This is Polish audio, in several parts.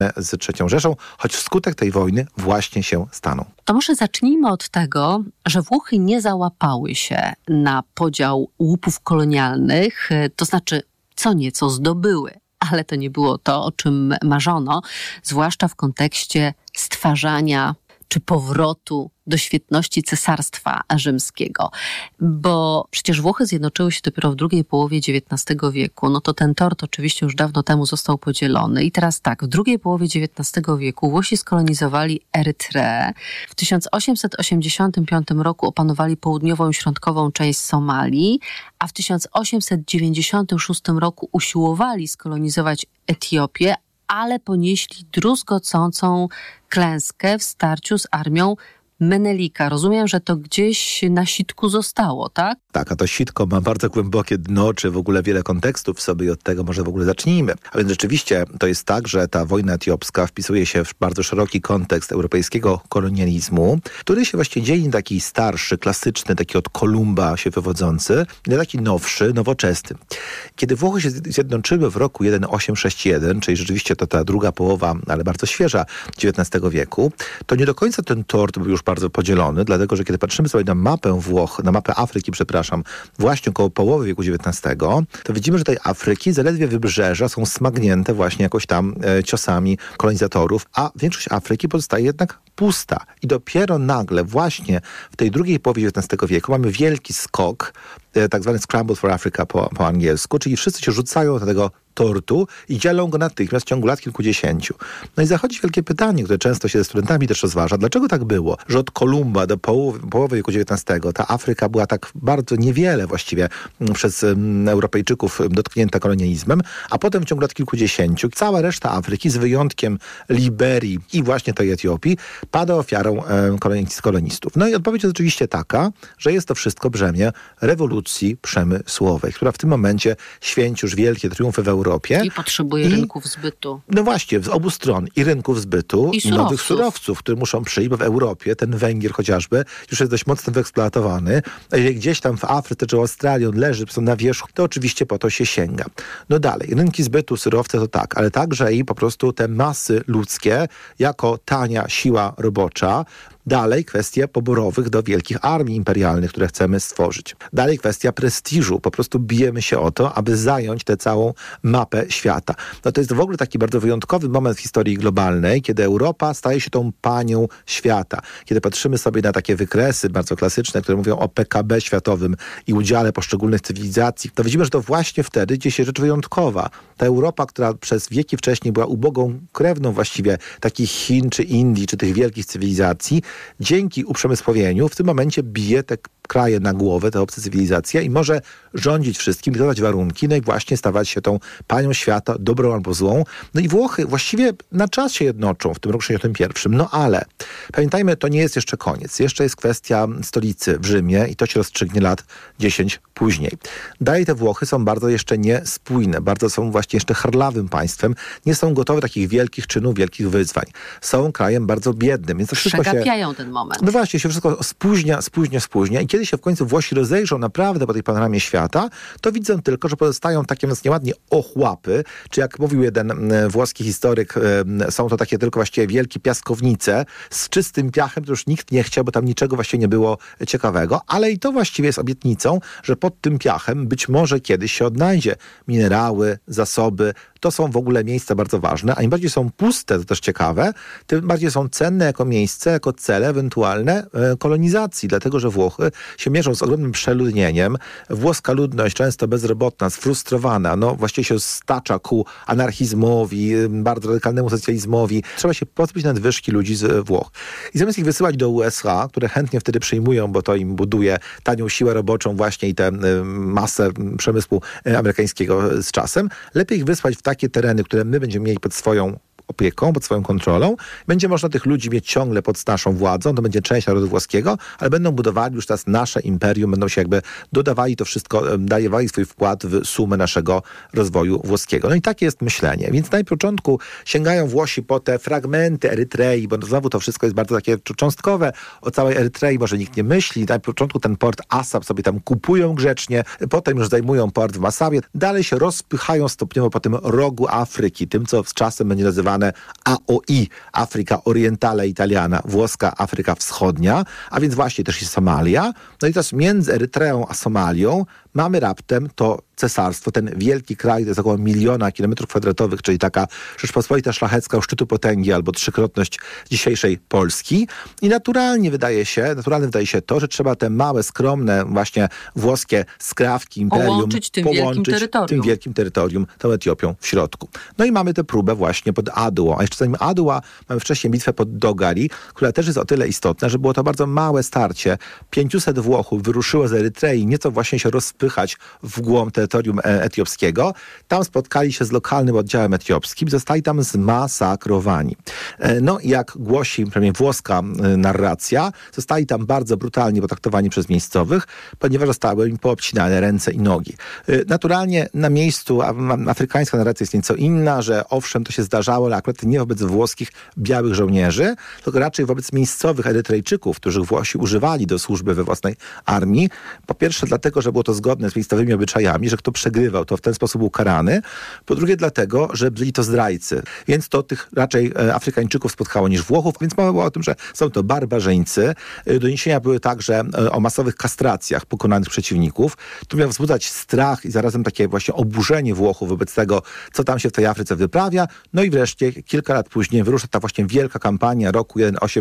z III Rzeszą, choć wskutek tej wojny właśnie się staną. To może zacznijmy od tego, że Włochy nie załapały się na podział łupów kolonialnych, to znaczy co nieco zdobyły, ale to nie było to, o czym marzono, zwłaszcza w kontekście stwarzania czy powrotu do świetności Cesarstwa Rzymskiego. Bo przecież Włochy zjednoczyły się dopiero w drugiej połowie XIX wieku. No to ten tort oczywiście już dawno temu został podzielony. I teraz tak, w drugiej połowie XIX wieku Włosi skolonizowali Erytreę. W 1885 roku opanowali południową i środkową część Somalii, a w 1896 roku usiłowali skolonizować Etiopię, ale ponieśli druzgocącą klęskę w starciu z armią Menelika. Rozumiem, że to gdzieś na sitku zostało, tak? Tak, a to sitko ma bardzo głębokie dno, czy w ogóle wiele kontekstów w sobie i od tego może w ogóle zacznijmy. A więc rzeczywiście to jest tak, że ta wojna etiopska wpisuje się w bardzo szeroki kontekst europejskiego kolonializmu, który się właśnie dzieli na taki starszy, klasyczny, taki od Kolumba się wywodzący, na taki nowszy, nowoczesny. Kiedy Włochy się zjednoczyły w roku 1861, czyli rzeczywiście to ta druga połowa, ale bardzo świeża XIX wieku, to nie do końca ten tort był już bardzo podzielony, dlatego że kiedy patrzymy sobie na mapę Włoch, na mapę Afryki, właśnie około połowy wieku XIX, to widzimy, że tej Afryki zaledwie wybrzeża są smagnięte właśnie jakoś tam ciosami kolonizatorów, a większość Afryki pozostaje jednak pusta. I dopiero nagle właśnie w tej drugiej połowie XIX wieku mamy wielki skok, tak zwany Scramble for Africa po angielsku, czyli wszyscy się rzucają do tego tortu i dzielą go natychmiast w ciągu lat kilkudziesięciu. No i zachodzi wielkie pytanie, które często się ze studentami też rozważa. Dlaczego tak było, że od Kolumba do połowy wieku XIX ta Afryka była tak bardzo niewiele właściwie przez Europejczyków dotknięta kolonializmem, a potem w ciągu lat kilkudziesięciu cała reszta Afryki, z wyjątkiem Liberii i właśnie tej Etiopii, pada ofiarą kolonistów. No i odpowiedź jest oczywiście taka, że jest to wszystko brzemię rewolucji przemysłowej, która w tym momencie święci już wielkie triumfy w Europie. I potrzebuje rynków zbytu. No właśnie, z obu stron. I rynków zbytu, i nowych surowców, które muszą przyjść, bo w Europie ten węgiel chociażby już jest dość mocno wyeksploatowany. A jeżeli gdzieś tam w Afryce czy Australii on leży na wierzchu, to oczywiście po to się sięga. No dalej, rynki zbytu, surowce to tak, ale także i po prostu te masy ludzkie jako tania siła robocza. Dalej kwestia poborowych do wielkich armii imperialnych, które chcemy stworzyć. Dalej kwestia prestiżu. Po prostu bijemy się o to, aby zająć tę całą mapę świata. No to jest w ogóle taki bardzo wyjątkowy moment w historii globalnej, kiedy Europa staje się tą panią świata. Kiedy patrzymy sobie na takie wykresy bardzo klasyczne, które mówią o PKB światowym i udziale poszczególnych cywilizacji, to widzimy, że to właśnie wtedy dzieje się rzecz wyjątkowa. Ta Europa, która przez wieki wcześniej była ubogą krewną właściwie takich Chin, czy Indii, czy tych wielkich cywilizacji, dzięki uprzemysłowieniu w tym momencie bije te kraje na głowę, te obce cywilizacje i może rządzić wszystkim, dodać warunki, no i właśnie stawać się tą panią świata, dobrą albo złą. No i Włochy właściwie na czas się jednoczą w tym roku 61. No ale pamiętajmy, to nie jest jeszcze koniec. Jeszcze jest kwestia stolicy w Rzymie i to się rozstrzygnie lat 10 później. Dalej te Włochy są bardzo jeszcze niespójne, bardzo są właśnie jeszcze harlawym państwem, nie są gotowe do takich wielkich czynów, wielkich wyzwań. Są krajem bardzo biednym, więc to wszystko się... Przegapiają ten moment. No właśnie, się wszystko spóźnia i kiedy się w końcu Włosi rozejrzą naprawdę po tej panoramie świata, to widzą tylko, że pozostają takie nieładnie ochłapy, czy jak mówił jeden włoski historyk, są to takie tylko właściwie wielkie piaskownice z czystym piachem, to już nikt nie chciał, bo tam niczego właściwie nie było ciekawego, ale i to właściwie jest obietnicą, że pod tym piachem być może kiedyś się odnajdzie minerały, zasoby. To są w ogóle miejsca bardzo ważne, a im bardziej są puste, to też ciekawe, tym bardziej są cenne jako miejsce, jako cele ewentualne kolonizacji, dlatego że Włochy się mierzą z ogromnym przeludnieniem. Włoska ludność, często bezrobotna, sfrustrowana, no właściwie się stacza ku anarchizmowi, bardzo radykalnemu socjalizmowi. Trzeba się pozbyć nadwyżki ludzi z Włoch. I zamiast ich wysyłać do USA, które chętnie wtedy przyjmują, bo to im buduje tanią siłę roboczą właśnie i tę masę przemysłu amerykańskiego z czasem, lepiej ich wysłać w takie tereny, które my będziemy mieli pod swoją opieką, pod swoją kontrolą. Będzie można tych ludzi mieć ciągle pod naszą władzą, to będzie część narodu włoskiego, ale będą budowali już teraz nasze imperium, będą się jakby dodawali to wszystko, dawali swój wkład w sumę naszego rozwoju włoskiego. No i takie jest myślenie. Więc na początku sięgają Włosi po te fragmenty Erytrei, bo znowu to wszystko jest bardzo takie cząstkowe. O całej Erytrei może nikt nie myśli. Na początku ten port Assab sobie tam kupują grzecznie, potem już zajmują port w Massawie. Dalej się rozpychają stopniowo po tym rogu Afryki, tym co z czasem będzie nazywane zwane AOI, Afryka Orientale Italiana, włoska Afryka Wschodnia, a więc właśnie też jest Somalia. No i teraz między Erytreą a Somalią mamy raptem to cesarstwo, ten wielki kraj, to jest około 1 000 000 kilometrów kwadratowych, czyli taka Rzeczpospolita szlachecka u szczytu potęgi albo trzykrotność dzisiejszej Polski. I naturalne wydaje się to, że trzeba te małe, skromne właśnie włoskie skrawki imperium połączyć tym wielkim terytorium, tą Etiopią w środku. No i mamy tę próbę właśnie pod Aduą. A jeszcze zanim Adua, mamy wcześniej bitwę pod Dogari, która też jest o tyle istotna, że było to bardzo małe starcie. 500 Włochów wyruszyło z Erytrei, nieco właśnie się rozpychać w głąb terytorium etiopskiego. Tam spotkali się z lokalnym oddziałem etiopskim, zostali tam zmasakrowani. No jak głosi przynajmniej włoska narracja, zostali tam bardzo brutalnie potraktowani przez miejscowych, ponieważ zostały im poobcinane ręce i nogi. Naturalnie na miejscu afrykańska narracja jest nieco inna, że owszem, to się zdarzało, ale akurat nie wobec włoskich białych żołnierzy, tylko raczej wobec miejscowych Erytrejczyków, których Włosi używali do służby we własnej armii. Po pierwsze dlatego, że było to zgodne z miejscowymi obyczajami, że kto przegrywał, to w ten sposób był karany. Po drugie dlatego, że byli to zdrajcy. Więc to tych raczej Afrykańczyków spotkało niż Włochów, więc mowa była o tym, że są to barbarzyńcy. Doniesienia były także o masowych kastracjach pokonanych przeciwników. To miało wzbudzać strach i zarazem takie właśnie oburzenie Włochów wobec tego, co tam się w tej Afryce wyprawia. No i wreszcie kilka lat później wyrusza ta właśnie wielka kampania roku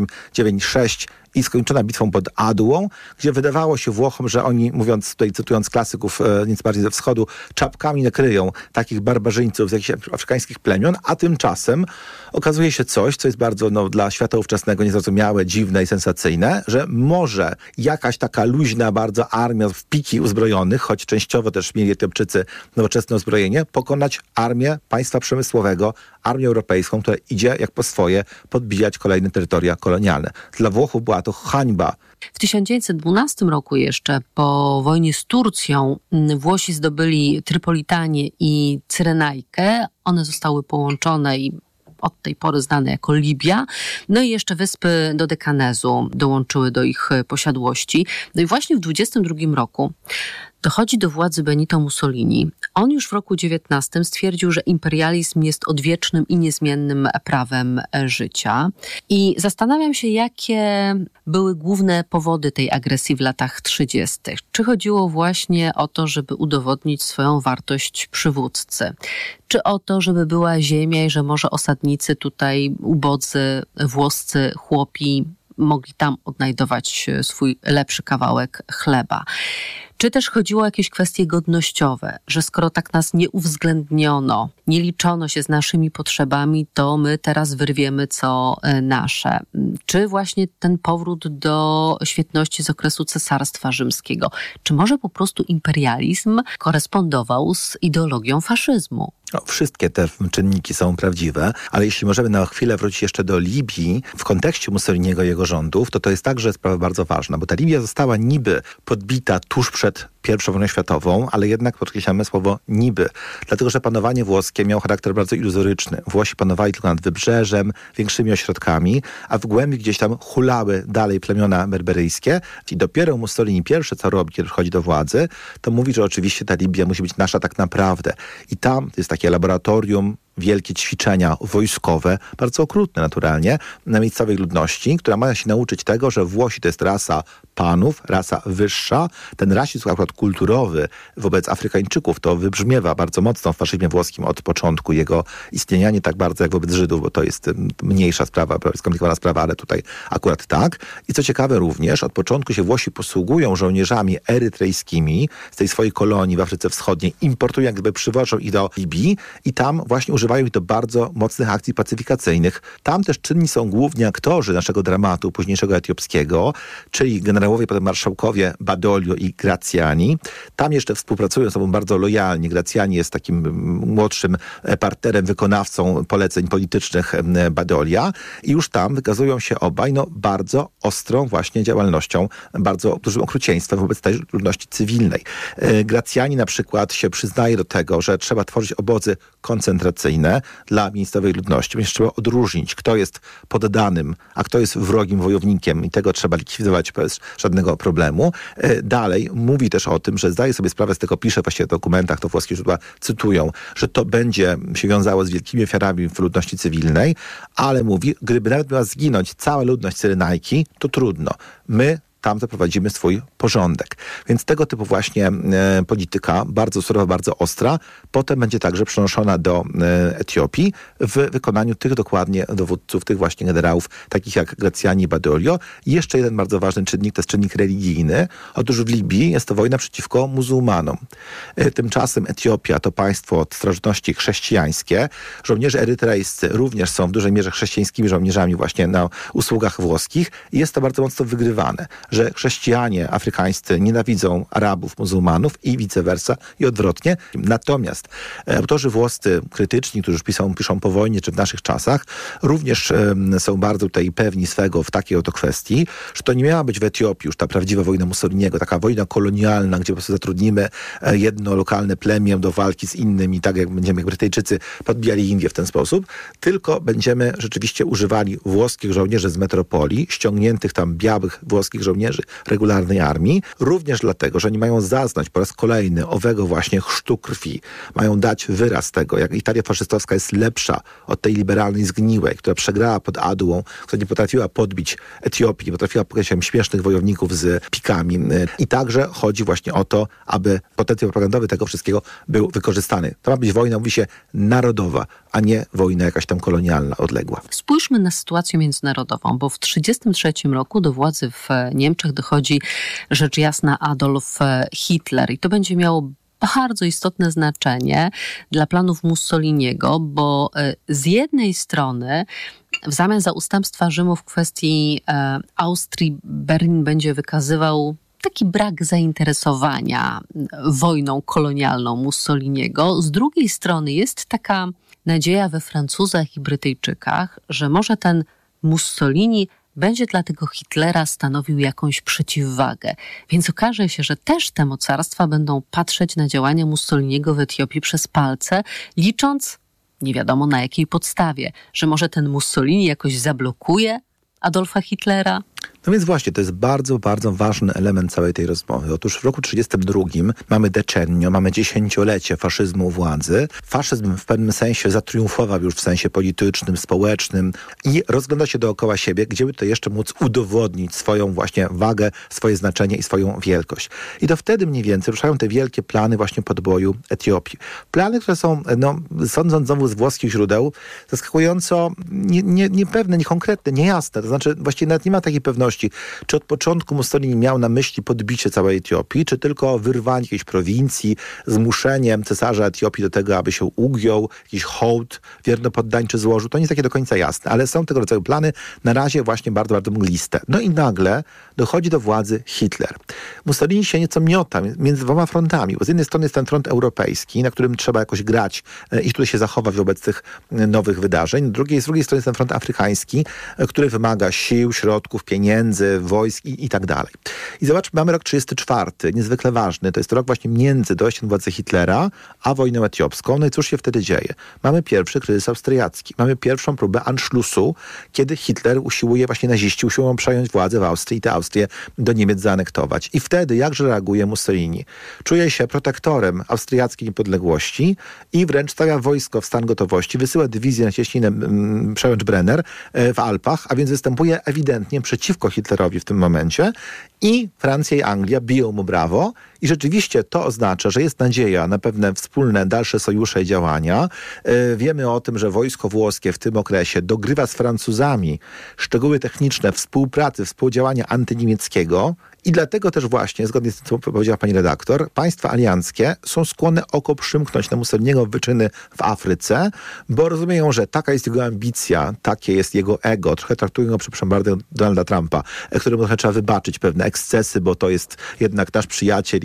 1896 i skończona bitwą pod Aduą, gdzie wydawało się Włochom, że oni, mówiąc tutaj, cytując klasyków nieco bardziej ze wschodu, czapkami nakryją takich barbarzyńców z jakichś afrykańskich plemion, a tymczasem okazuje się coś, co jest bardzo dla świata ówczesnego niezrozumiałe, dziwne i sensacyjne, że może jakaś taka luźna bardzo armia w piki uzbrojonych, choć częściowo też mieli Etiopczycy nowoczesne uzbrojenie, pokonać armię państwa przemysłowego, armię europejską, która idzie jak po swoje podbijać kolejne terytoria kolonialne. Dla Włochów była to hańba. W 1912 roku jeszcze, po wojnie z Turcją, Włosi zdobyli Trypolitanię i Cyrenajkę. One zostały połączone i od tej pory znane jako Libia. No i jeszcze wyspy Dodekanezu dołączyły do ich posiadłości. No i właśnie w 1922 roku dochodzi do władzy Benito Mussolini. On już w roku 19 stwierdził, że imperializm jest odwiecznym i niezmiennym prawem życia. I zastanawiam się, jakie były główne powody tej agresji w latach 30. Czy chodziło właśnie o to, żeby udowodnić swoją wartość przywódcy? Czy o to, żeby była ziemia i że może osadnicy tutaj, ubodzy, włoscy chłopi mogli tam odnajdować swój lepszy kawałek chleba? Czy też chodziło o jakieś kwestie godnościowe, że skoro tak nas nie uwzględniono, nie liczono się z naszymi potrzebami, to my teraz wyrwiemy co nasze? Czy właśnie ten powrót do świetności z okresu Cesarstwa Rzymskiego? Czy może po prostu imperializm korespondował z ideologią faszyzmu? No, wszystkie te czynniki są prawdziwe, ale jeśli możemy na chwilę wrócić jeszcze do Libii w kontekście Mussoliniego i jego rządów, to jest także sprawa bardzo ważna, bo ta Libia została niby podbita tuż przed I wojną światową, ale jednak podkreślamy słowo niby, dlatego że panowanie włoskie miało charakter bardzo iluzoryczny. Włosi panowali tylko nad wybrzeżem, większymi ośrodkami, a w głębi gdzieś tam hulały dalej plemiona berberyjskie i dopiero Mussolini pierwsze co robi, kiedy przychodzi do władzy, to mówi, że oczywiście ta Libia musi być nasza tak naprawdę. I tam jest takie laboratorium, wielkie ćwiczenia wojskowe, bardzo okrutne naturalnie, na miejscowej ludności, która ma się nauczyć tego, że Włosi to jest rasa panów, rasa wyższa. Ten rasizm akurat kulturowy wobec Afrykańczyków to wybrzmiewa bardzo mocno w faszyzmie włoskim od początku jego istnienia, nie tak bardzo jak wobec Żydów, bo to jest mniejsza sprawa, skomplikowana sprawa, ale tutaj akurat tak. I co ciekawe również, od początku się Włosi posługują żołnierzami erytrejskimi z tej swojej kolonii w Afryce Wschodniej, importują, jak gdyby przywożą ich do Libii i tam właśnie używają ich do bardzo mocnych akcji pacyfikacyjnych. Tam też czynni są głównie aktorzy naszego dramatu późniejszego etiopskiego, czyli generałowie, potem marszałkowie Badoglio i Graziani. Tam jeszcze współpracują ze sobą bardzo lojalnie. Graziani jest takim młodszym partnerem, wykonawcą poleceń politycznych Badoglia i już tam wykazują się obaj bardzo ostrą właśnie działalnością, bardzo dużym okrucieństwem wobec tej ludności cywilnej. Graziani na przykład się przyznaje do tego, że trzeba tworzyć obozy koncentracyjne, religijne dla miejscowej ludności. Więc trzeba odróżnić, kto jest poddanym, a kto jest wrogim wojownikiem i tego trzeba likwidować bez żadnego problemu. Dalej mówi też o tym, że zdaje sobie sprawę z tego, pisze właśnie w dokumentach, to włoskie źródła cytują, że to będzie się wiązało z wielkimi ofiarami w ludności cywilnej, ale mówi, gdyby nawet miała zginąć cała ludność Cyrenajki, to trudno. My tam zaprowadzimy swój porządek. Więc tego typu właśnie polityka, bardzo surowa, bardzo ostra, potem będzie także przenoszona do Etiopii w wykonaniu tych dokładnie dowódców, tych właśnie generałów, takich jak Gracjani i Badoglio. I jeszcze jeden bardzo ważny czynnik, to jest czynnik religijny. Otóż w Libii jest to wojna przeciwko muzułmanom. Tymczasem Etiopia to państwo od starożytności chrześcijańskie. Żołnierze erytrejscy również są w dużej mierze chrześcijańskimi żołnierzami właśnie na usługach włoskich i jest to bardzo mocno wygrywane, że chrześcijanie afrykańscy nienawidzą Arabów, muzułmanów i vice versa i odwrotnie. Natomiast autorzy włoscy krytyczni, którzy piszą po wojnie czy w naszych czasach, również są bardzo tutaj pewni swego w takiej oto kwestii, że to nie miała być w Etiopii już ta prawdziwa wojna Mussoliniego, taka wojna kolonialna, gdzie po prostu zatrudnimy jedno lokalne plemię do walki z innym i tak jak będziemy, jak Brytyjczycy podbijali Indię w ten sposób, tylko będziemy rzeczywiście używali włoskich żołnierzy z metropolii, ściągniętych tam białych włoskich żołnierzy regularnej armii, również dlatego, że oni mają zaznać po raz kolejny owego właśnie chrztu krwi. Mają dać wyraz tego, jak Italia faszystowska jest lepsza od tej liberalnej zgniłej, która przegrała pod Adułą, która nie potrafiła podbić Etiopii, nie potrafiła pokazać śmiesznych wojowników z pikami. I także chodzi właśnie o to, aby potencjał propagandowy tego wszystkiego był wykorzystany. To ma być wojna, mówi się, narodowa, a nie wojna jakaś tam kolonialna, odległa. Spójrzmy na sytuację międzynarodową, bo w 1933 roku do władzy w Niemczech dochodzi rzecz jasna Adolf Hitler i to będzie miało bardzo istotne znaczenie dla planów Mussoliniego, bo z jednej strony w zamian za ustępstwa Rzymu w kwestii Austrii Berlin będzie wykazywał taki brak zainteresowania wojną kolonialną Mussoliniego. Z drugiej strony jest taka nadzieja we Francuzach i Brytyjczykach, że może ten Mussolini będzie dla tego Hitlera stanowił jakąś przeciwwagę. Więc okaże się, że też te mocarstwa będą patrzeć na działania Mussoliniego w Etiopii przez palce, licząc, nie wiadomo na jakiej podstawie, że może ten Mussolini jakoś zablokuje Adolfa Hitlera. No więc właśnie, to jest bardzo, bardzo ważny element całej tej rozmowy. Otóż w roku 1932 mamy decennio, mamy dziesięciolecie faszyzmu u władzy. Faszyzm w pewnym sensie zatriumfował już w sensie politycznym, społecznym i rozgląda się dookoła siebie, gdzie by to jeszcze móc udowodnić swoją właśnie wagę, swoje znaczenie i swoją wielkość. I to wtedy mniej więcej ruszają te wielkie plany właśnie podboju Etiopii. Plany, które są, sądząc znowu z włoskich źródeł, zaskakująco niepewne, niekonkretne, niejasne. To znaczy właściwie nawet nie ma takiej pewności, czy od początku Mussolini miał na myśli podbicie całej Etiopii, czy tylko wyrwanie jakiejś prowincji, zmuszeniem cesarza Etiopii do tego, aby się ugiął, jakiś hołd wiernopoddańczy złożył. To nie jest takie do końca jasne, ale są tego rodzaju plany na razie właśnie bardzo, bardzo mgliste. No i nagle dochodzi do władzy Hitler. Mussolini się nieco miota między dwoma frontami, bo z jednej strony jest ten front europejski, na którym trzeba jakoś grać i który się zachowa wobec tych nowych wydarzeń. Z drugiej strony jest ten front afrykański, który wymaga sił, środków, pieniędzy, wojsk i tak dalej. I zobaczmy, mamy rok 1934, niezwykle ważny. To jest rok właśnie między dojściem do władzy Hitlera a wojną etiopską. No i cóż się wtedy dzieje? Mamy pierwszy kryzys austriacki. Mamy pierwszą próbę Anschlussu, kiedy Hitler usiłuje, właśnie naziści usiłują przejąć władzę w Austrii i tę Austrię do Niemiec zaanektować. I wtedy jakże reaguje Mussolini? Czuje się protektorem austriackiej niepodległości i wręcz stawia wojsko w stan gotowości, wysyła dywizję na cieśninę Przełęcz-Brenner w Alpach, a więc występuje ewidentnie przeciwko Hitlerowi w tym momencie i Francja i Anglia biją mu brawo i rzeczywiście to oznacza, że jest nadzieja na pewne wspólne dalsze sojusze i działania. Wiemy o tym, że wojsko włoskie w tym okresie dogrywa z Francuzami szczegóły techniczne współpracy, współdziałania antyniemieckiego i dlatego też właśnie, zgodnie z tym, co powiedziała pani redaktor, państwa alianckie są skłonne oko przymknąć na Mussoliniego wyczyny w Afryce, bo rozumieją, że taka jest jego ambicja, takie jest jego ego. Trochę traktują go, przepraszam bardzo, Donalda Trumpa, któremu trochę trzeba wybaczyć pewne ekscesy, bo to jest jednak nasz przyjaciel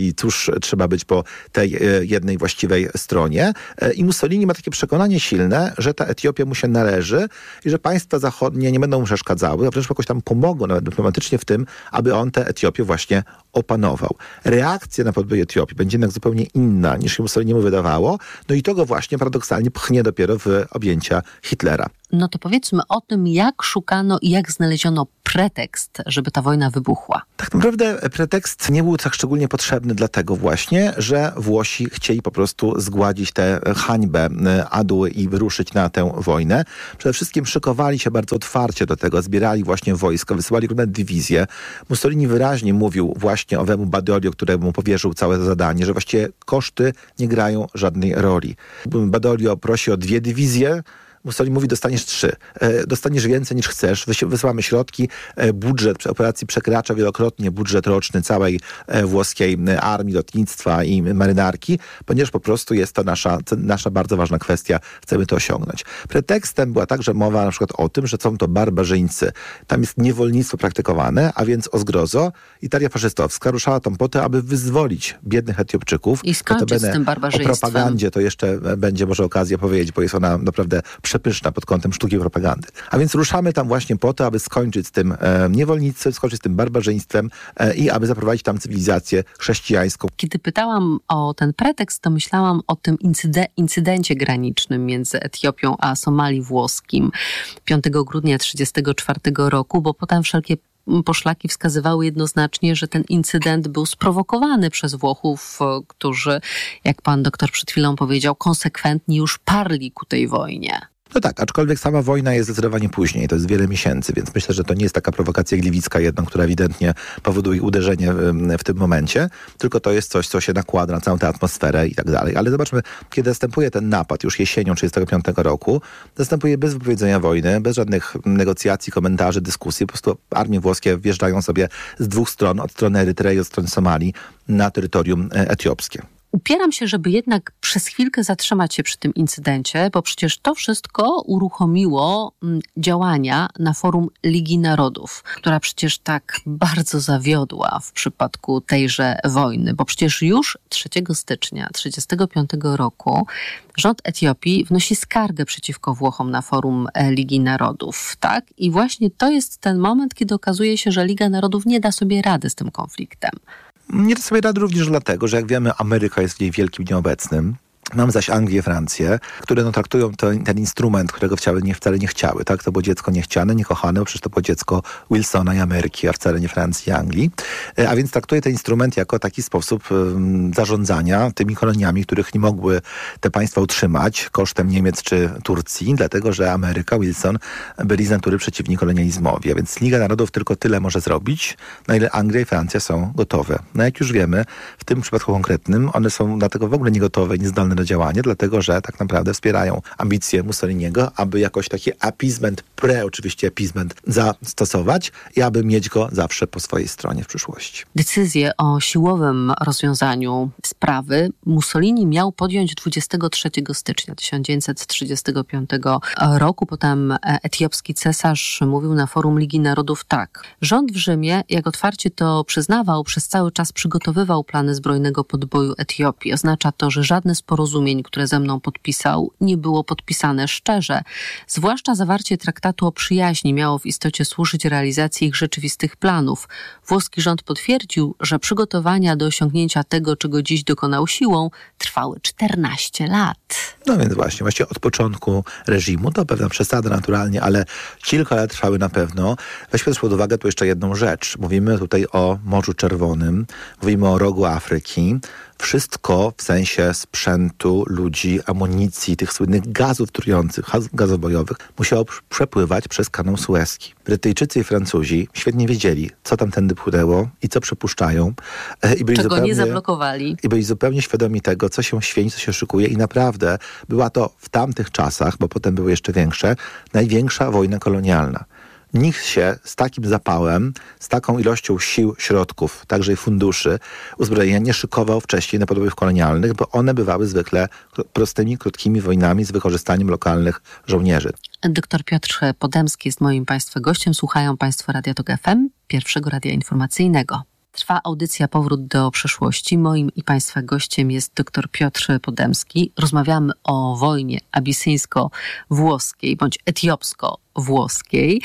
i cóż trzeba być po tej jednej właściwej stronie. I Mussolini ma takie przekonanie silne, że ta Etiopia mu się należy i że państwa zachodnie nie będą mu przeszkadzały, a wręcz jakoś tam pomogą nawet dyplomatycznie w tym, aby on tę Etiopię właśnie opanował. Reakcja na podbój Etiopii będzie jednak zupełnie inna, niż się Mussoliniemu wydawało. No i to go właśnie paradoksalnie pchnie dopiero w objęcia Hitlera. No to powiedzmy o tym, jak szukano i jak znaleziono pretekst, żeby ta wojna wybuchła. Tak naprawdę pretekst nie był tak szczególnie potrzebny dlatego właśnie, że Włosi chcieli po prostu zgładzić tę hańbę Aduły i wyruszyć na tę wojnę. Przede wszystkim szykowali się bardzo otwarcie do tego, zbierali właśnie wojsko, wysyłali różne dywizje. Mussolini wyraźnie mówił właśnie owemu Badoglio, któremu powierzył całe zadanie, że właściwie koszty nie grają żadnej roli. Badoglio prosi o 2 dywizje, Mussolini mówi, dostaniesz 3. Dostaniesz więcej niż chcesz. Wysyłamy środki. Budżet operacji przekracza wielokrotnie budżet roczny całej włoskiej armii, lotnictwa i marynarki, ponieważ po prostu jest to nasza bardzo ważna kwestia. Chcemy to osiągnąć. Pretekstem była także mowa na przykład o tym, że są to barbarzyńcy. Tam jest niewolnictwo praktykowane, a więc o zgrozo Italia faszystowska ruszała tam po to, aby wyzwolić biednych Etiopczyków. I skończyć z tym barbarzyństwem. O propagandzie to jeszcze będzie może okazja powiedzieć, bo jest ona naprawdę przepyszna pod kątem sztuki propagandy. A więc ruszamy tam właśnie po to, aby skończyć z tym niewolnictwem, skończyć z tym barbarzyństwem i aby zaprowadzić tam cywilizację chrześcijańską. Kiedy pytałam o ten pretekst, to myślałam o tym incydencie granicznym między Etiopią a Somali włoskim 5 grudnia 1934 roku, bo potem wszelkie poszlaki wskazywały jednoznacznie, że ten incydent był sprowokowany przez Włochów, którzy, jak pan doktor przed chwilą powiedział, konsekwentnie już parli ku tej wojnie. No tak, aczkolwiek sama wojna jest zdecydowanie później, to jest wiele miesięcy, więc myślę, że to nie jest taka prowokacja gliwicka jedna, która ewidentnie powoduje uderzenie w tym momencie, tylko to jest coś, co się nakłada na całą tę atmosferę i tak dalej. Ale zobaczmy, kiedy następuje ten napad już jesienią 1935 roku, następuje bez wypowiedzenia wojny, bez żadnych negocjacji, komentarzy, dyskusji, po prostu armie włoskie wjeżdżają sobie z 2 stron, od strony Erytrei, od strony Somalii, na terytorium etiopskie. Upieram się, żeby jednak przez chwilkę zatrzymać się przy tym incydencie, bo przecież to wszystko uruchomiło działania na forum Ligi Narodów, która przecież tak bardzo zawiodła w przypadku tejże wojny, bo przecież już 3 stycznia 1935 roku rząd Etiopii wnosi skargę przeciwko Włochom na forum Ligi Narodów, tak? I właśnie to jest ten moment, kiedy okazuje się, że Liga Narodów nie da sobie rady z tym konfliktem. Nie da sobie rady również dlatego, że jak wiemy, Ameryka jest w niej wielkim nieobecnym. Mam zaś Anglię, Francję, które traktują ten instrument, którego wcale nie chciały. Tak? To było dziecko niechciane, niekochane, bo przecież to było dziecko Wilsona i Ameryki, a wcale nie Francji i Anglii. A więc traktuje ten instrument jako taki sposób zarządzania tymi koloniami, których nie mogły te państwa utrzymać kosztem Niemiec czy Turcji, dlatego że Ameryka, Wilson byli z natury przeciwni kolonializmowi. A więc Liga Narodów tylko tyle może zrobić, na ile Anglia i Francja są gotowe. No jak już wiemy, w tym przypadku konkretnym one są dlatego w ogóle nie gotowe i niezdolne do działania, dlatego że tak naprawdę wspierają ambicje Mussoliniego, aby jakoś taki appeasement, oczywiście appeasement zastosować i aby mieć go zawsze po swojej stronie w przyszłości. Decyzję o siłowym rozwiązaniu sprawy Mussolini miał podjąć 23 stycznia 1935 roku. Potem etiopski cesarz mówił na forum Ligi Narodów tak. Rząd w Rzymie, jak otwarcie to przyznawał, przez cały czas przygotowywał plany zbrojnego podboju Etiopii. Oznacza to, że żadne z porozumień, które ze mną podpisał, nie było podpisane szczerze. Zwłaszcza zawarcie traktatu o przyjaźni miało w istocie służyć realizacji ich rzeczywistych planów. Włoski rząd potwierdził, że przygotowania do osiągnięcia tego, czego dziś dokonał siłą, trwały 14 lat. No więc właśnie od początku reżimu, to pewna przesada naturalnie, ale kilka lat trwały na pewno. Weźmy też pod uwagę tu jeszcze jedną rzecz. Mówimy tutaj o Morzu Czerwonym, mówimy o rogu Afryki. Wszystko w sensie sprzętu, ludzi, amunicji, tych słynnych gazów trujących, gazów bojowych, musiało przepływać przez kanał Suezki. Brytyjczycy i Francuzi świetnie wiedzieli, co tamtędy płynęło i co przepuszczają. Czego nie zablokowali. I byli zupełnie świadomi tego, co się święci, co się szykuje i naprawdę była to w tamtych czasach, bo potem były jeszcze większe, największa wojna kolonialna. Nikt się z takim zapałem, z taką ilością sił, środków, także i funduszy uzbrojenia nie szykował wcześniej na podbojów kolonialnych, bo one bywały zwykle prostymi, krótkimi wojnami z wykorzystaniem lokalnych żołnierzy. Dr Piotr Podemski jest moim Państwa gościem. Słuchają Państwo Radia Tok FM, pierwszego radia informacyjnego. Trwa audycja Powrót do przeszłości. Moim i Państwa gościem jest dr Piotr Podemski. Rozmawiamy o wojnie abisyńsko-włoskiej bądź etiopsko-włoskiej.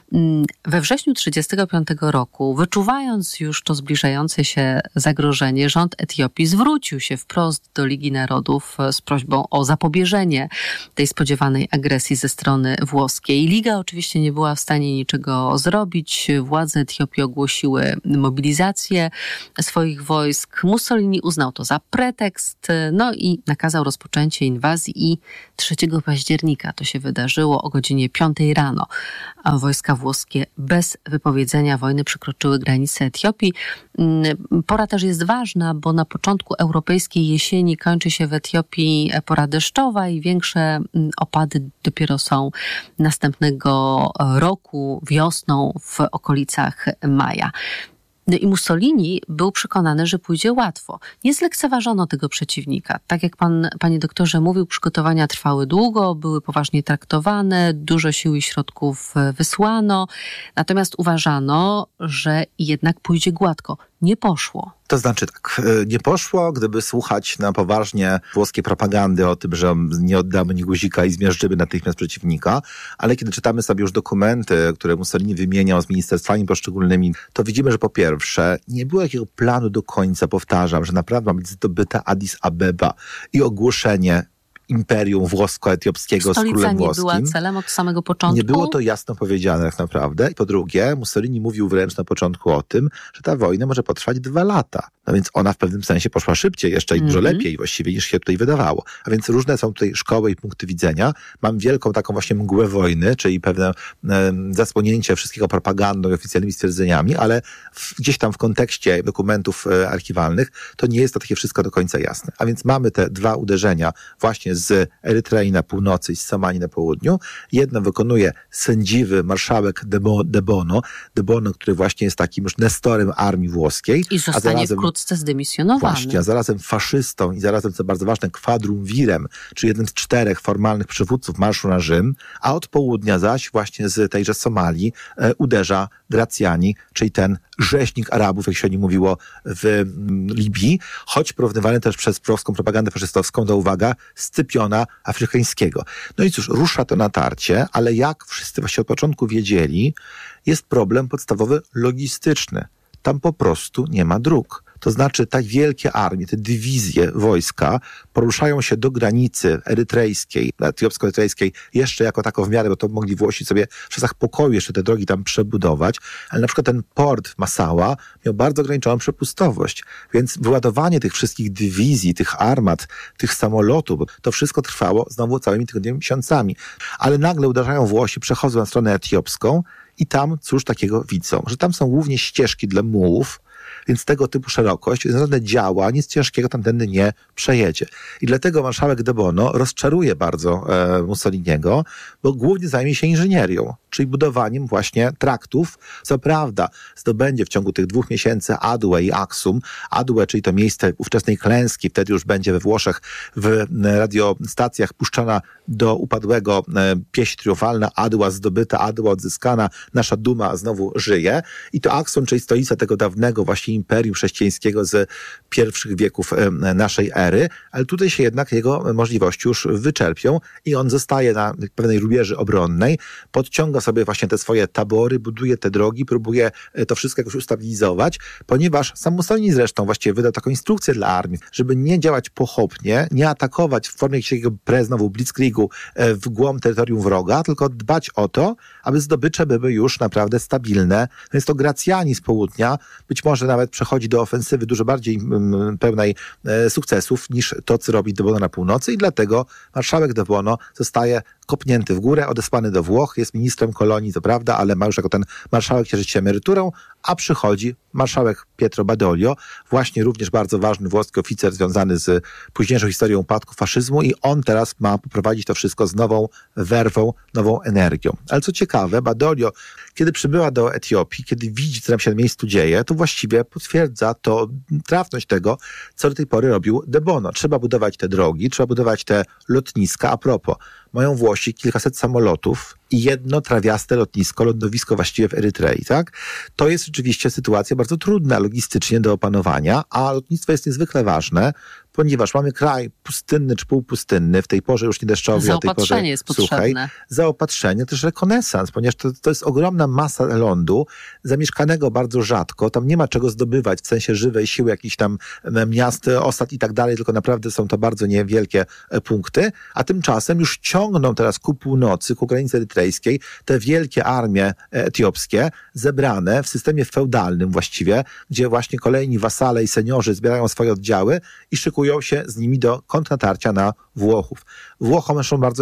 We wrześniu 1935 roku, wyczuwając już to zbliżające się zagrożenie, rząd Etiopii zwrócił się wprost do Ligi Narodów z prośbą o zapobieżenie tej spodziewanej agresji ze strony włoskiej. Liga oczywiście nie była w stanie niczego zrobić. Władze Etiopii ogłosiły mobilizację swoich wojsk. Mussolini uznał to za pretekst, no i nakazał rozpoczęcie inwazji i 3 października to się wydarzyło o godzinie 5 rano. A wojska włoskie bez wypowiedzenia wojny przekroczyły granice Etiopii. Pora też jest ważna, bo na początku europejskiej jesieni kończy się w Etiopii pora deszczowa i większe opady dopiero są następnego roku, wiosną w okolicach maja. No i Mussolini był przekonany, że pójdzie łatwo. Nie zlekceważono tego przeciwnika. Tak jak panie doktorze mówił, przygotowania trwały długo, były poważnie traktowane, dużo sił i środków wysłano. Natomiast uważano, że jednak pójdzie gładko. Nie poszło. To znaczy tak, nie poszło, gdyby słuchać na poważnie włoskiej propagandy o tym, że nie oddamy ni guzika i zmiażdżymy natychmiast przeciwnika, ale kiedy czytamy sobie już dokumenty, które Mussolini wymieniał z ministerstwami poszczególnymi, to widzimy, że po pierwsze nie było jakiego planu do końca, powtarzam, że naprawdę ma być zdobyta Addis Abeba i ogłoszenie imperium włosko-etiopskiego z królem włoskim. Stolica nie była celem od samego początku? Nie było to jasno powiedziane tak naprawdę. I po drugie, Mussolini mówił wręcz na początku o tym, że ta wojna może potrwać 2 lata. No więc ona w pewnym sensie poszła szybciej jeszcze i dużo lepiej właściwie niż się tutaj wydawało. A więc różne są tutaj szkoły i punkty widzenia. Mam wielką taką właśnie mgłę wojny, czyli pewne zasłonięcie wszystkiego propagandą i oficjalnymi stwierdzeniami, ale gdzieś tam w kontekście dokumentów archiwalnych to nie jest to takie wszystko do końca jasne. A więc mamy te 2 uderzenia właśnie z Erytrei na północy i z Somali na południu. Jedno wykonuje sędziwy marszałek De Bono, który właśnie jest takim już nestorem armii włoskiej. I zostanie wkrótce zdymisjonowany. Właśnie, a zarazem faszystą i zarazem, co bardzo ważne, quadrumvirem, czyli jednym z 4 formalnych przywódców marszu na Rzym, a od południa zaś właśnie z tejże Somalii uderza Graziani, czyli ten rzeźnik Arabów, jak się o nim mówiło w Libii, choć porównywany też przez włoską propagandę faszystowską do, uwaga, Scypiona Afrykańskiego. No i cóż, rusza to natarcie, ale jak wszyscy właśnie od początku wiedzieli, jest problem podstawowy logistyczny. Tam po prostu nie ma dróg. To znaczy te wielkie armie, te dywizje wojska poruszają się do granicy erytrejskiej, etiopsko-erytrejskiej jeszcze jako tako w miarę, bo to mogli Włosi sobie w czasach pokoju jeszcze te drogi tam przebudować, ale na przykład ten port w Massaua miał bardzo ograniczoną przepustowość, więc wyładowanie tych wszystkich dywizji, tych armat, tych samolotów, to wszystko trwało znowu całymi tygodniami, miesiącami. Ale nagle uderzają Włosi, przechodzą na stronę etiopską i tam cóż takiego widzą, że tam są głównie ścieżki dla mułów, więc tego typu szerokość, więc żadne działa, nic ciężkiego tamtędy nie przejedzie. I dlatego marszałek De Bono rozczaruje bardzo Mussoliniego, bo głównie zajmie się inżynierią, czyli budowaniem właśnie traktów. Co prawda zdobędzie w ciągu tych 2 miesięcy Adue i Aksum. Adue, czyli to miejsce ówczesnej klęski, wtedy już będzie we Włoszech w radiostacjach puszczana do upadłego pieśń triumfalna, Adua zdobyta, Adua odzyskana, nasza duma znowu żyje. I to Aksum, czyli stolica tego dawnego właśnie imperium chrześcijańskiego z pierwszych wieków naszej ery, ale tutaj się jednak jego możliwości już wyczerpią i on zostaje na pewnej rubieży obronnej, podciąga sobie właśnie te swoje tabory, buduje te drogi, próbuje to wszystko jakoś ustabilizować, ponieważ sam Mussolini zresztą właściwie wydał taką instrukcję dla armii, żeby nie działać pochopnie, nie atakować w formie jakiegoś znowu blitzkriegu w głąb terytorium wroga, tylko dbać o to, aby zdobycze były już naprawdę stabilne. Więc to Graziani z południa być może nawet przechodzi do ofensywy dużo bardziej pełnej sukcesów niż to, co robi De Bono na północy i dlatego marszałek De Bono zostaje kopnięty w górę, odesłany do Włoch, jest ministrem kolonii, to prawda, ale ma już jako ten marszałek cieszyć się emeryturą, a przychodzi marszałek Pietro Badoglio, właśnie również bardzo ważny włoski oficer związany z późniejszą historią upadku faszyzmu i on teraz ma poprowadzić to wszystko z nową werwą, nową energią. Ale co ciekawe, Badoglio, kiedy przybyła do Etiopii, kiedy widzi, co tam się na miejscu dzieje, to właściwie potwierdza to trafność tego, co do tej pory robił De Bono. Trzeba budować te drogi, trzeba budować te lotniska. A propos, mają Włosi kilkaset samolotów i jedno trawiaste lądowisko właściwie w Erytrei, tak? To jest rzeczywiście sytuacja bardzo trudna logistycznie do opanowania, a lotnictwo jest niezwykle ważne, ponieważ mamy kraj pustynny czy półpustynny, w tej porze już nie deszczowy, a tej porze jest suchej. potrzebne. Zaopatrzenie, też rekonesans, ponieważ to jest ogromna masa lądu, zamieszkanego bardzo rzadko, tam nie ma czego zdobywać w sensie żywej siły, jakichś tam miast, osad i tak dalej, tylko naprawdę są to bardzo niewielkie punkty, a tymczasem już ciągną teraz ku północy, ku granicy erytrejskiej, te wielkie armie etiopskie, zebrane w systemie feudalnym właściwie, gdzie właśnie kolejni wasale i seniorzy zbierają swoje oddziały i szykują się z nimi do kontrnatarcia na Włochów. Włochom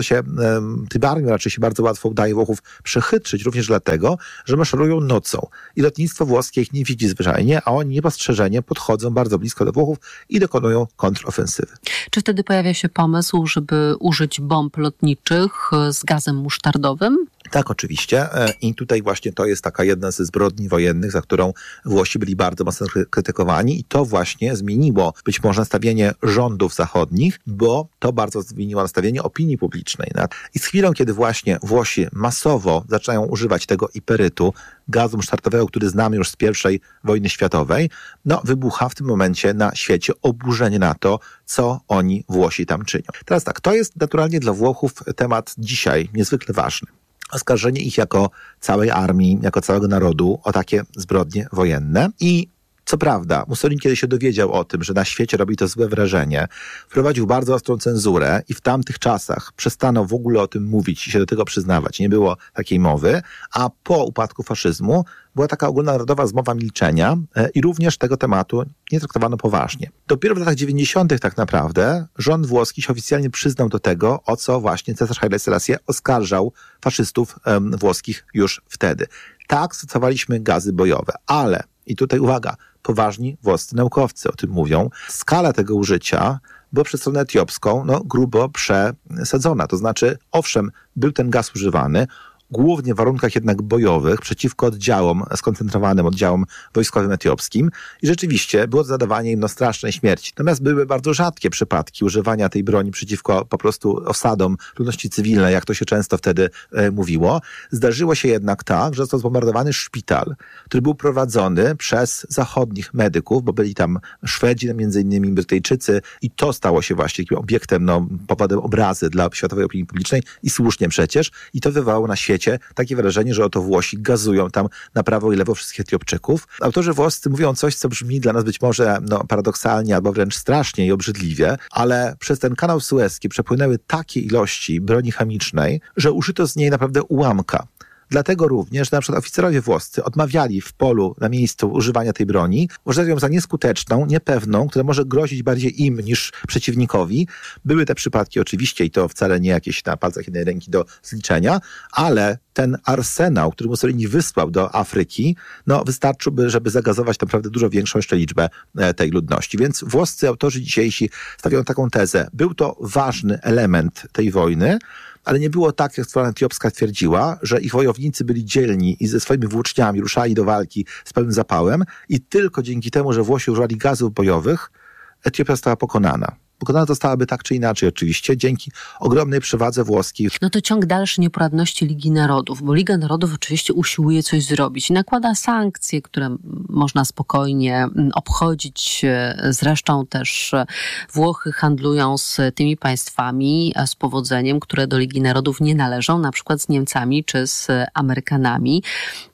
tym armiom raczej się bardzo łatwo udaje Włochów przechytrzyć, również dlatego, że maszerują nocą. I lotnictwo włoskie ich nie widzi zwyczajnie, a oni niepostrzeżenie podchodzą bardzo blisko do Włochów i dokonują kontrofensywy. Czy wtedy pojawia się pomysł, żeby użyć bomb lotniczych z gazem musztardowym? Tak, oczywiście. I tutaj właśnie to jest taka jedna ze zbrodni wojennych, za którą Włosi byli bardzo mocno krytykowani i to właśnie zmieniło być może nastawienie rządów zachodnich, bo to bardzo zmieniło nastawienie opinii publicznej. I z chwilą, kiedy właśnie Włosi masowo zaczynają używać tego iperytu, gazu musztardowego, który znamy już z I wojny światowej, wybucha w tym momencie na świecie oburzenie na to, co oni Włosi tam czynią. Teraz tak, to jest naturalnie dla Włochów temat dzisiaj niezwykle ważny. Oskarżenie ich jako całej armii, jako całego narodu o takie zbrodnie wojenne. I co prawda, Mussolini, kiedy się dowiedział o tym, że na świecie robi to złe wrażenie, wprowadził bardzo ostrą cenzurę i w tamtych czasach przestano w ogóle o tym mówić i się do tego przyznawać. Nie było takiej mowy, a po upadku faszyzmu była taka ogólnonarodowa zmowa milczenia i również tego tematu nie traktowano poważnie. Dopiero w latach 90. tak naprawdę rząd włoski się oficjalnie przyznał do tego, o co właśnie Cesarz Haile Selassie oskarżał faszystów włoskich już wtedy. Tak, stosowaliśmy gazy bojowe, ale, i tutaj uwaga, poważni włoscy naukowcy o tym mówią, skala tego użycia była przez stronę etiopską grubo przesadzona. To znaczy, owszem, był ten gaz używany, głównie w warunkach jednak bojowych, przeciwko oddziałom, skoncentrowanym oddziałom wojskowym etiopskim i rzeczywiście było to zadawanie im strasznej śmierci. Natomiast były bardzo rzadkie przypadki używania tej broni przeciwko po prostu osadom ludności cywilnej, jak to się często wtedy mówiło. Zdarzyło się jednak tak, że został zbombardowany szpital, który był prowadzony przez zachodnich medyków, bo byli tam Szwedzi, między innymi Brytyjczycy i to stało się właśnie takim obiektem, powodem obrazy dla światowej opinii publicznej i słusznie przecież i to wywołało na świecie takie wrażenie, że oto Włosi gazują tam na prawo i lewo wszystkich Etiopczyków. Autorzy włoscy mówią coś, co brzmi dla nas być może paradoksalnie albo wręcz strasznie i obrzydliwie, ale przez ten kanał Sueski przepłynęły takie ilości broni chemicznej, że użyto z niej naprawdę ułamka. Dlatego również, że na przykład oficerowie włoscy odmawiali w polu, na miejscu używania tej broni, uważali ją za nieskuteczną, niepewną, która może grozić bardziej im niż przeciwnikowi. Były te przypadki oczywiście i to wcale nie jakieś na palcach jednej ręki do zliczenia, ale ten arsenał, który Mussolini wysłał do Afryki, wystarczyłby, żeby zagazować naprawdę dużo większą jeszcze liczbę tej ludności. Więc włoscy autorzy dzisiejsi stawiają taką tezę. Był to ważny element tej wojny, ale nie było tak, jak strona etiopska twierdziła, że ich wojownicy byli dzielni i ze swoimi włóczniami ruszali do walki z pełnym zapałem i tylko dzięki temu, że Włosi używali gazów bojowych, Etiopia została pokonana. Pokonana zostałaby tak czy inaczej oczywiście, dzięki ogromnej przewadze włoskiej. To ciąg dalszy nieporadności Ligi Narodów, bo Liga Narodów oczywiście usiłuje coś zrobić i nakłada sankcje, które można spokojnie obchodzić. Zresztą też Włochy handlują z tymi państwami z powodzeniem, które do Ligi Narodów nie należą, na przykład z Niemcami czy z Amerykanami.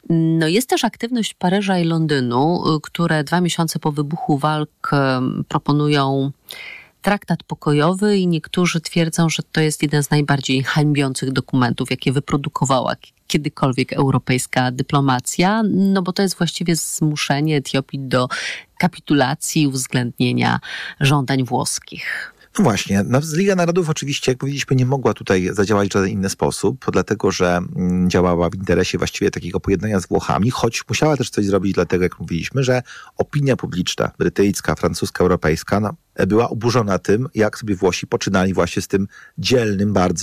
Jest też aktywność Paryża i Londynu, które 2 miesiące po wybuchu walk proponują traktat pokojowy i niektórzy twierdzą, że to jest jeden z najbardziej hańbiących dokumentów, jakie wyprodukowała kiedykolwiek europejska dyplomacja, bo to jest właściwie zmuszenie Etiopii do kapitulacji i uwzględnienia żądań włoskich. No właśnie, Liga Narodów oczywiście, jak powiedzieliśmy, nie mogła tutaj zadziałać w żaden inny sposób, dlatego że działała w interesie właściwie takiego pojednania z Włochami, choć musiała też coś zrobić dlatego, jak mówiliśmy, że opinia publiczna, brytyjska, francuska, europejska, była oburzona tym, jak sobie Włosi poczynali właśnie z tym dzielnym bardzo,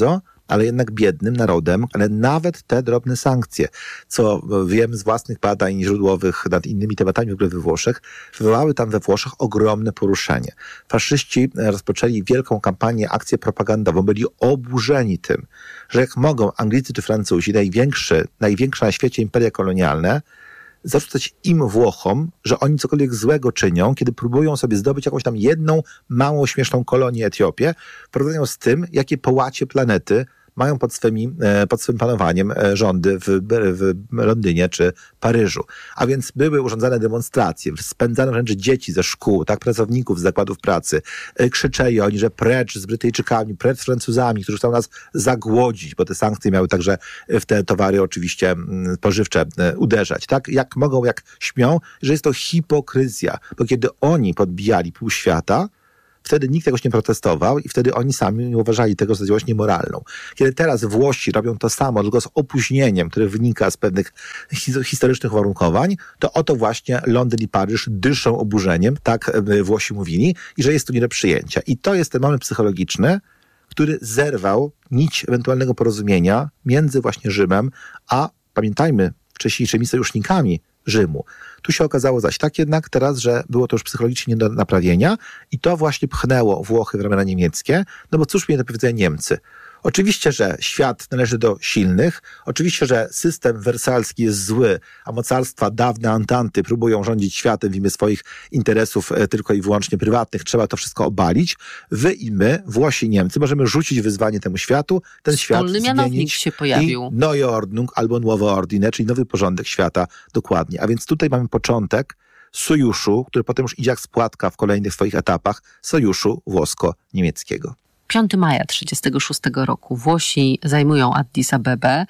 ale jednak biednym narodem, ale nawet te drobne sankcje, co wiem z własnych badań źródłowych nad innymi tematami w ogóle we Włoszech, wywołały tam we Włoszech ogromne poruszenie. Faszyści rozpoczęli wielką kampanię, akcję propagandową, byli oburzeni tym, że jak mogą Anglicy czy Francuzi, największe na świecie imperia kolonialne, zarzucać im, Włochom, że oni cokolwiek złego czynią, kiedy próbują sobie zdobyć jakąś tam jedną małą, śmieszną kolonię Etiopię, w porównaniu z tym, jakie połacie planety mają pod swym panowaniem rządy w Londynie czy Paryżu. A więc były urządzane demonstracje, spędzano wręcz dzieci ze szkół, tak, pracowników z zakładów pracy. Krzyczeli oni, że precz z Brytyjczykami, precz z Francuzami, którzy chcą nas zagłodzić, bo te sankcje miały także w te towary oczywiście spożywcze uderzać. Tak, jak mogą, jak śmią, że jest to hipokryzja, bo kiedy oni podbijali pół świata, wtedy nikt jakoś nie protestował i wtedy oni sami nie uważali tego za działalność niemoralną. Kiedy teraz Włosi robią to samo, tylko z opóźnieniem, które wynika z pewnych historycznych uwarunkowań, to oto właśnie Londyn i Paryż dyszą oburzeniem, tak Włosi mówili, i że jest to nie do przyjęcia. I to jest ten moment psychologiczny, który zerwał nić ewentualnego porozumienia między właśnie Rzymem, a pamiętajmy, wcześniejszymi sojusznikami Rzymu. Tu się okazało zaś tak jednak teraz, że było to już psychologicznie nie do naprawienia i to właśnie pchnęło Włochy w ramiona niemieckie, no bo cóż mieli do powiedzenia Niemcy? Oczywiście, że świat należy do silnych, oczywiście, że system wersalski jest zły, a mocarstwa dawne Antanty próbują rządzić światem w imię swoich interesów tylko i wyłącznie prywatnych. Trzeba to wszystko obalić. Wy i my, Włosi i Niemcy, możemy rzucić wyzwanie temu światu, ten świat zmienić się pojawił. I Neue Ordnung albo Nowe Ordine, czyli nowy porządek świata dokładnie. A więc tutaj mamy początek sojuszu, który potem już idzie jak spłatka w kolejnych swoich etapach, sojuszu włosko-niemieckiego. 5 maja 1936 roku Włosi zajmują Addis Abebę.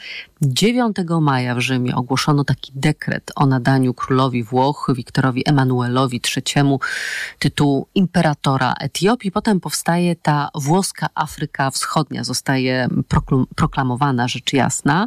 9 maja w Rzymie ogłoszono taki dekret o nadaniu królowi Włoch, Wiktorowi Emanuelowi III, tytułu imperatora Etiopii. Potem powstaje ta włoska Afryka Wschodnia, zostaje proklamowana, rzecz jasna.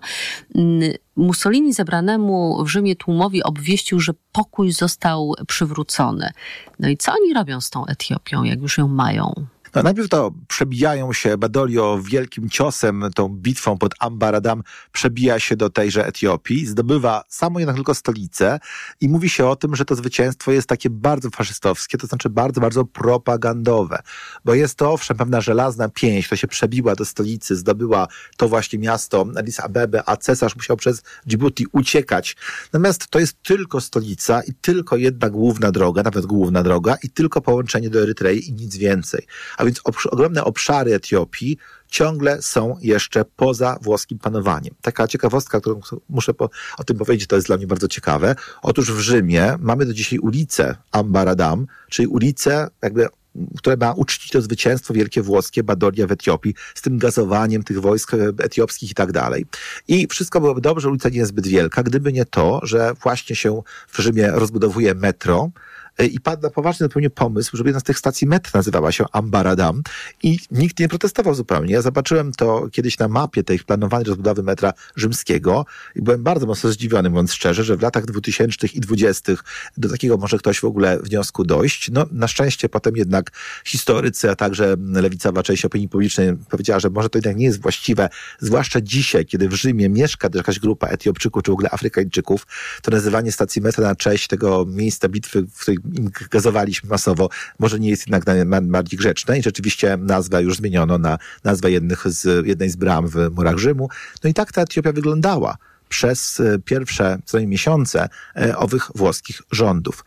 Mussolini zebranemu w Rzymie tłumowi obwieścił, że pokój został przywrócony. No i co oni robią z tą Etiopią, jak już ją mają? No, najpierw to przebijają się, Badoglio wielkim ciosem, tą bitwą pod Ambaradam przebija się do tejże Etiopii, zdobywa samo jednak tylko stolicę i mówi się o tym, że to zwycięstwo jest takie bardzo faszystowskie, to znaczy bardzo, bardzo propagandowe, bo jest to owszem pewna żelazna pięść, która się przebiła do stolicy, zdobyła to właśnie miasto Addis Abebę, a cesarz musiał przez Djibouti uciekać. Natomiast to jest tylko stolica i tylko jedna główna droga, nawet główna droga i tylko połączenie do Erytrei i nic więcej. A więc ogromne obszary Etiopii ciągle są jeszcze poza włoskim panowaniem. Taka ciekawostka, którą muszę o tym powiedzieć, to jest dla mnie bardzo ciekawe. Otóż w Rzymie mamy do dzisiaj ulicę Ambaradam, czyli ulicę która ma uczcić to zwycięstwo wielkie włoskie Badoglia w Etiopii z tym gazowaniem tych wojsk etiopskich i tak dalej. I wszystko byłoby dobrze, ulica nie jest zbyt wielka, gdyby nie to, że właśnie się w Rzymie rozbudowuje metro, i padł na poważny zupełnie pomysł, żeby jedna z tych stacji metra nazywała się Ambaradam i nikt nie protestował zupełnie. Ja zobaczyłem to kiedyś na mapie tej planowanej rozbudowy metra rzymskiego i byłem bardzo mocno zdziwiony, mówiąc szczerze, że w latach 2000 i 20 do takiego może ktoś w ogóle wniosku dojść. No, na szczęście potem jednak historycy, a także lewicowa część opinii publicznej powiedziała, że może to jednak nie jest właściwe, zwłaszcza dzisiaj, kiedy w Rzymie mieszka jakaś grupa Etiopczyków czy w ogóle Afrykańczyków, to nazywanie stacji metra na cześć tego miejsca bitwy, w której im gazowaliśmy masowo, może nie jest jednak bardziej grzeczne i rzeczywiście nazwę już zmieniono na nazwę jednej z bram w murach Rzymu. No i tak ta Etiopia wyglądała przez pierwsze co najmniej miesiące owych włoskich rządów.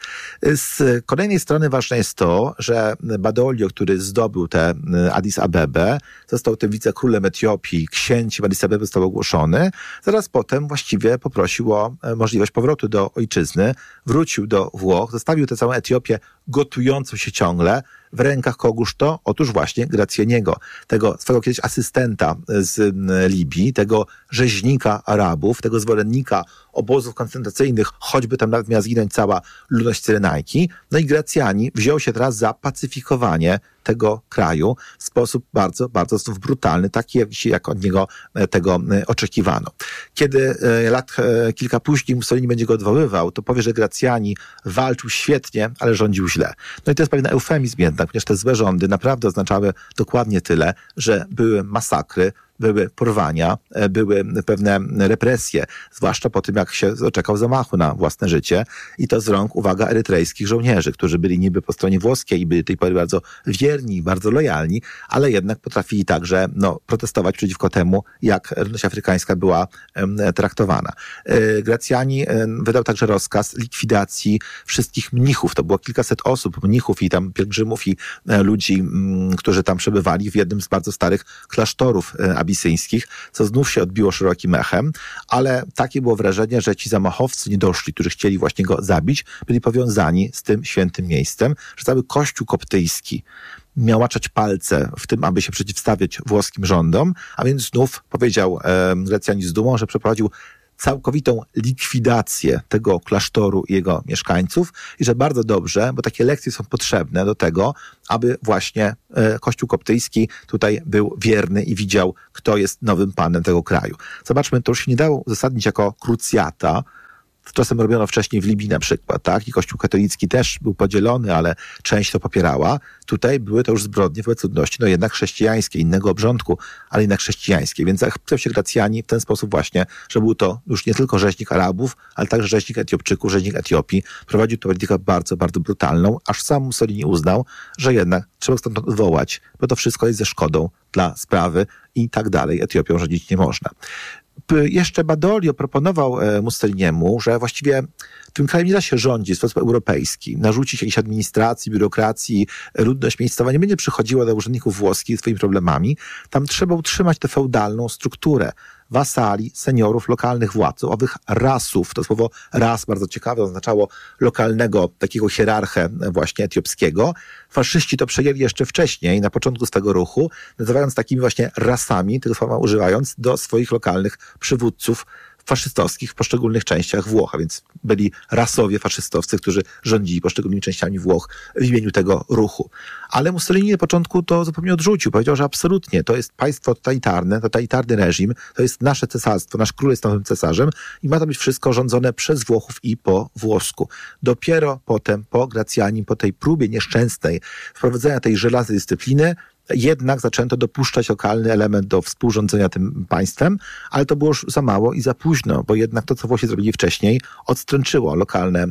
Z kolejnej strony ważne jest to, że Badoglio, który zdobył tę Addis Abebę, został tym wicekrólem Etiopii, księciem Addis Abeby został ogłoszony, zaraz potem właściwie poprosił o możliwość powrotu do ojczyzny, wrócił do Włoch, zostawił tę całą Etiopię gotującą się ciągle, w rękach kogóż to? Otóż właśnie Gracjaniego, tego swego kiedyś asystenta z Libii, tego rzeźnika Arabów, tego zwolennika obozów koncentracyjnych, choćby tam nawet miała zginąć cała ludność Cyrenajki. No i Gracjani wziął się teraz za pacyfikowanie tego kraju w sposób bardzo, bardzo brutalny, taki jak od niego tego oczekiwano. Kiedy kilka później Mussolini będzie go odwoływał, to powie, że Gracjani walczył świetnie, ale rządził źle. No i to jest pewien eufemizm jednak, ponieważ te złe rządy naprawdę oznaczały dokładnie tyle, że były masakry, były porwania, były pewne represje, zwłaszcza po tym, jak się doczekał zamachu na własne życie i to z rąk, uwaga, erytrejskich żołnierzy, którzy byli niby po stronie włoskiej i byli do tej pory bardzo wierni, bardzo lojalni, ale jednak potrafili także protestować przeciwko temu, jak ludność afrykańska była traktowana. Gracjani wydał także rozkaz likwidacji wszystkich mnichów. To było kilkaset osób, mnichów i tam pielgrzymów i ludzi, którzy tam przebywali w jednym z bardzo starych klasztorów abisyńskich, co znów się odbiło szerokim echem, ale takie było wrażenie, że ci zamachowcy niedoszli, którzy chcieli właśnie go zabić, byli powiązani z tym świętym miejscem, że cały kościół koptyjski miał maczać palce w tym, aby się przeciwstawiać włoskim rządom, a więc znów powiedział Gracjani z dumą, że przeprowadził całkowitą likwidację tego klasztoru i jego mieszkańców i że bardzo dobrze, bo takie lekcje są potrzebne do tego, aby właśnie Kościół koptyjski tutaj był wierny i widział, kto jest nowym panem tego kraju. Zobaczmy, to już się nie dało uzasadnić jako krucjata. Czasem robiono wcześniej w Libii na przykład, tak? I Kościół katolicki też był podzielony, ale część to popierała. Tutaj były to już zbrodnie wobec ludności, jednak chrześcijańskie, innego obrządku, ale jednak chrześcijańskie. Więc zachwycał się Gracjani w ten sposób właśnie, że był to już nie tylko rzeźnik Arabów, ale także rzeźnik Etiopczyków, rzeźnik Etiopii. Prowadził tę politykę bardzo, bardzo brutalną, aż sam Mussolini uznał, że jednak trzeba stąd odwołać, bo to wszystko jest ze szkodą dla sprawy i tak dalej. Etiopią rządzić nie można. Jeszcze Badoglio proponował Mussoliniemu, że właściwie w tym kraju nie da się rządzić w sposób europejski, narzucić jakiejś administracji, biurokracji, ludność miejscowa nie będzie przychodziła do urzędników włoskich z swoimi problemami. Tam trzeba utrzymać tę feudalną strukturę wasali, seniorów, lokalnych władców, owych rasów. To słowo ras bardzo ciekawe, oznaczało lokalnego takiego hierarchę właśnie etiopskiego. Faszyści to przejęli jeszcze wcześniej, na początku z tego ruchu, nazywając takimi właśnie rasami, tego słowa używając, do swoich lokalnych przywódców faszystowskich w poszczególnych częściach Włoch, a więc byli rasowie faszystowcy, którzy rządzili poszczególnymi częściami Włoch w imieniu tego ruchu. Ale Mussolini na początku to zupełnie odrzucił. Powiedział, że absolutnie to jest państwo totalitarne, totalitarny reżim, to jest nasze cesarstwo, nasz król jest nowym cesarzem i ma to być wszystko rządzone przez Włochów i po włosku. Dopiero potem, po Gracjanim, po tej próbie nieszczęsnej wprowadzenia tej żelaznej dyscypliny, jednak zaczęto dopuszczać lokalny element do współrządzenia tym państwem, ale to było już za mało i za późno, bo jednak to, co Włosi zrobili wcześniej, odstręczyło lokalne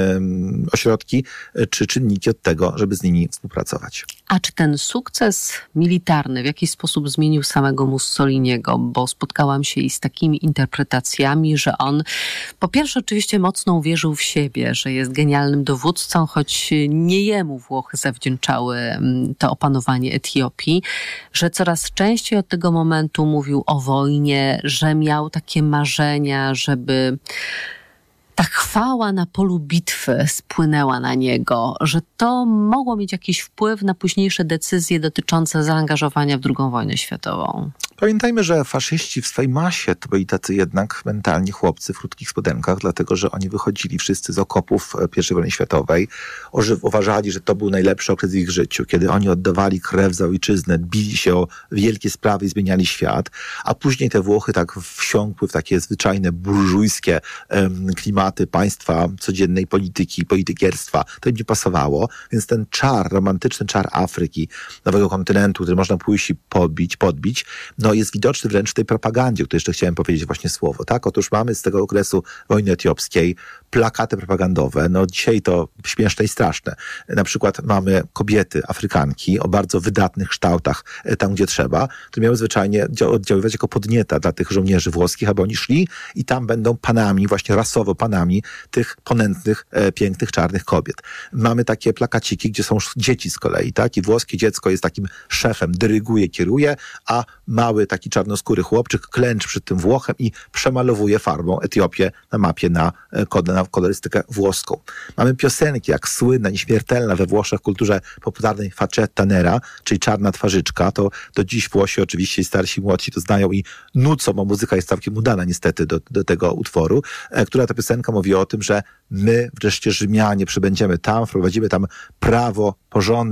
ośrodki czy czynniki od tego, żeby z nimi współpracować. A czy ten sukces militarny w jakiś sposób zmienił samego Mussoliniego? Bo spotkałam się i z takimi interpretacjami, że on po pierwsze oczywiście mocno uwierzył w siebie, że jest genialnym dowódcą, choć nie jemu Włochy zawdzięczały to opanowanie Etiopii, że coraz częściej od tego momentu mówił o wojnie, że miał takie marzenia, żeby ta chwała na polu bitwy spłynęła na niego, że to mogło mieć jakiś wpływ na późniejsze decyzje dotyczące zaangażowania w II wojnę światową. Pamiętajmy, że faszyści w swojej masie to byli tacy jednak mentalni chłopcy w krótkich spodenkach, dlatego że oni wychodzili wszyscy z okopów I wojny światowej, uważali, że to był najlepszy okres w ich życiu, kiedy oni oddawali krew za ojczyznę, bili się o wielkie sprawy i zmieniali świat, a później te Włochy tak wsiąkły w takie zwyczajne burżujskie klimaty państwa, codziennej polityki, politykierstwa. To im nie pasowało, więc ten czar, romantyczny czar Afryki, nowego kontynentu, który można pójść i podbić, jest widoczny wręcz w tej propagandzie, o której jeszcze chciałem powiedzieć właśnie słowo. Tak? Otóż mamy z tego okresu wojny etiopskiej plakaty propagandowe. Dzisiaj to śmieszne i straszne. Na przykład mamy kobiety, Afrykanki o bardzo wydatnych kształtach tam, gdzie trzeba, które miały zwyczajnie oddziaływać jako podnieta dla tych żołnierzy włoskich, aby oni szli i tam będą panami, właśnie rasowo panami tych ponętnych, pięknych, czarnych kobiet. Mamy takie plakaciki, gdzie są dzieci z kolei, tak? I włoskie dziecko jest takim szefem, dyryguje, kieruje, a mały taki czarnoskóry chłopczyk klęczy przed tym Włochem i przemalowuje farbą Etiopię na mapie na kolorystykę włoską. Mamy piosenki jak słynna, nieśmiertelna we Włoszech kulturze popularnej Facetta Nera, czyli czarna twarzyczka. To do dziś Włosi oczywiście starsi i młodsi to znają i nucą, bo muzyka jest całkiem udana niestety do tego utworu, która ta piosenka mówi o tym, że my wreszcie Rzymianie przybędziemy tam, wprowadzimy tam prawo, porządek,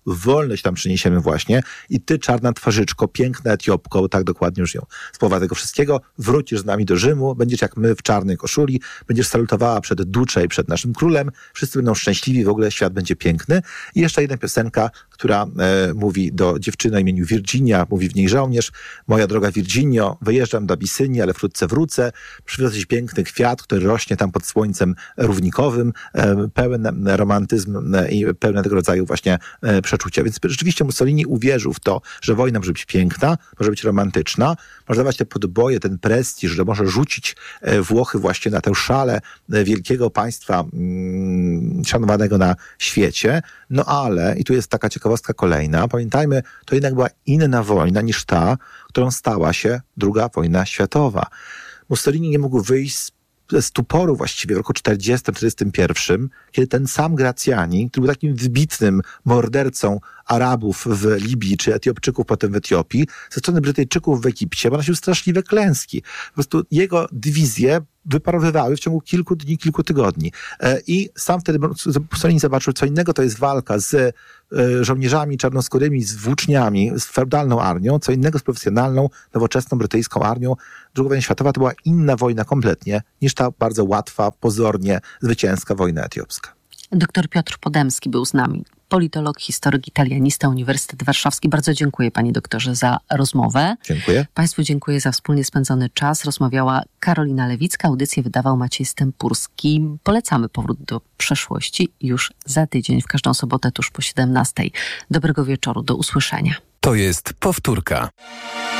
wolność tam przyniesiemy właśnie i ty, czarna twarzyczko, piękna Etiopko, tak dokładnie już ją z połowa tego wszystkiego, wrócisz z nami do Rzymu, będziesz jak my w czarnej koszuli, będziesz salutowała przed Duce i przed naszym królem, wszyscy będą szczęśliwi, w ogóle świat będzie piękny. I jeszcze jedna piosenka, która mówi do dziewczyny o imieniu Virginia, mówi w niej żołnierz: moja droga Virginio, wyjeżdżam do Abysynii, ale wkrótce wrócę, przywiozę ci piękny kwiat, który rośnie tam pod słońcem równikowym, pełen romantyzm i pełen tego rodzaju właśnie przeczucia. Więc rzeczywiście Mussolini uwierzył w to, że wojna może być piękna, może być romantyczna, może dawać te podboje, ten prestiż, że może rzucić Włochy właśnie na tę szalę wielkiego państwa szanowanego na świecie. No ale, i tu jest taka ciekawostka kolejna, pamiętajmy, to jednak była inna wojna niż ta, którą stała się II wojna światowa. Mussolini nie mógł wyjść z stuporu właściwie w roku 1940-1941, kiedy ten sam Graziani, który był takim wybitnym mordercą Arabów w Libii, czy Etiopczyków potem w Etiopii, ze strony Brytyjczyków w Egipcie, ponosił straszliwe klęski. Po prostu jego dywizje wyparowywały w ciągu kilku dni, kilku tygodni. I sam wtedy Mussolini zobaczył, co innego to jest walka z żołnierzami czarnoskórymi, z włóczniami, z feudalną armią, co innego z profesjonalną, nowoczesną brytyjską armią. II wojna światowa to była inna wojna kompletnie niż ta bardzo łatwa, pozornie zwycięska wojna etiopska. Dr Piotr Podemski był z nami. Politolog, historyk, italianista, Uniwersytet Warszawski. Bardzo dziękuję, panie doktorze, za rozmowę. Dziękuję. Państwu dziękuję za wspólnie spędzony czas. Rozmawiała Karolina Lewicka. Audycję wydawał Maciej Stępurski. Polecamy Powrót do przeszłości już za tydzień, w każdą sobotę tuż po 17:00. Dobrego wieczoru, do usłyszenia. To jest powtórka.